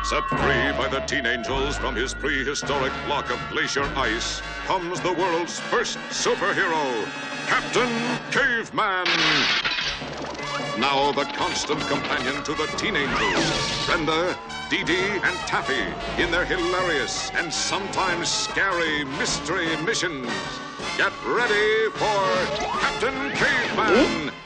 Set free by the Teen Angels from his prehistoric block of glacier ice, comes the world's first superhero, Captain Caveman. Now the constant companion to the Teen Angels, Brenda, Dee Dee, and Taffy in their hilarious and sometimes scary mystery missions. Get ready for Captain Caveman